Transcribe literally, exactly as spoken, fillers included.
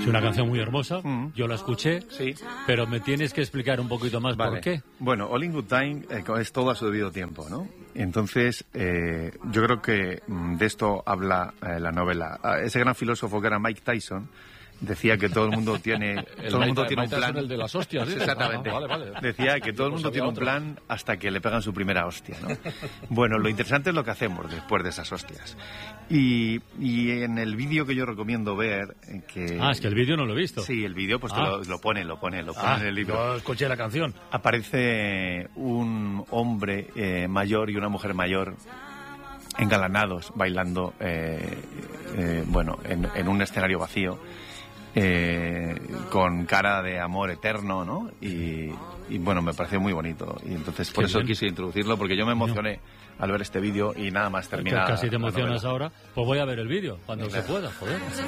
Es una canción muy hermosa, mm. yo la escuché, sí. pero me tienes que explicar un poquito más vale. por qué. Bueno, All in Good Time eh, es todo a su debido tiempo, ¿no? Entonces, eh, yo creo que mm, de esto habla eh, la novela. Ese gran filósofo que era Mike Tyson decía que todo el mundo tiene el todo el mundo Mike, tiene Mike un plan. El de las hostias, ¿sí? Exactamente. Ah, vale, vale. Decía que todo el mundo tiene un plan hasta que le pegan su primera hostia, ¿no? Bueno, lo interesante es lo que hacemos después de esas hostias. Y, y en el vídeo que yo recomiendo ver que ah, es que el vídeo no lo he visto. Sí, el vídeo pues ah. te lo, lo pone, lo pone, lo pone ah, en el libro. Yo escuché la canción. Aparece un hombre eh, mayor y una mujer mayor engalanados bailando, eh, eh, bueno, en, en un escenario vacío. Eh, con cara de amor eterno, ¿no? Y, y bueno, me pareció muy bonito. Y entonces por Qué eso bien. quise introducirlo, porque yo me emocioné no. al ver este vídeo y nada más terminar. Casi te emocionas ahora. Pues voy a ver el vídeo cuando claro. se pueda, joder.